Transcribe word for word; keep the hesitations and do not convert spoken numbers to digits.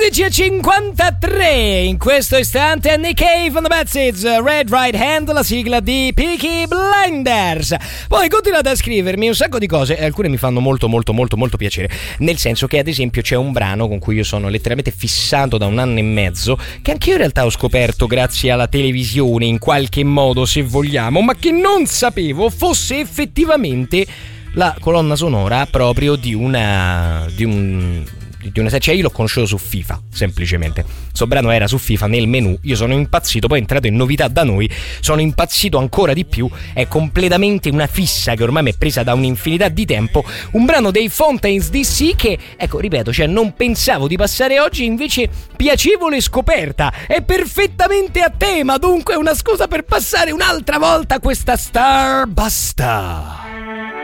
undici e cinquantatré in questo istante Nick Cave and the Bad Seeds, Red Right Hand, la sigla di Peaky Blinders. Poi continuate a scrivermi un sacco di cose e alcune mi fanno molto molto molto molto piacere, nel senso che ad esempio c'è un brano con cui io sono letteralmente fissato da un anno e mezzo, che anch'io in realtà ho scoperto grazie alla televisione in qualche modo, se vogliamo, ma che non sapevo fosse effettivamente la colonna sonora proprio di una di un di una cioè io l'ho conosciuto su FIFA, semplicemente. Sto brano era su FIFA nel menu, io sono impazzito, poi è entrato in novità da noi, sono impazzito ancora di più, è completamente una fissa che ormai mi è presa da un'infinità di tempo, un brano dei Fontaines D C che, ecco, ripeto, cioè non pensavo di passare oggi, invece piacevole scoperta, è perfettamente a tema, dunque una scusa per passare un'altra volta questa Starbuster.